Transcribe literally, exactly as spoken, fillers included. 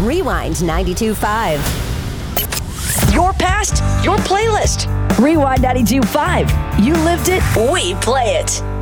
Rewind ninety-two point five. Your past, your playlist. Rewind ninety-two point five. You lived it, we play it.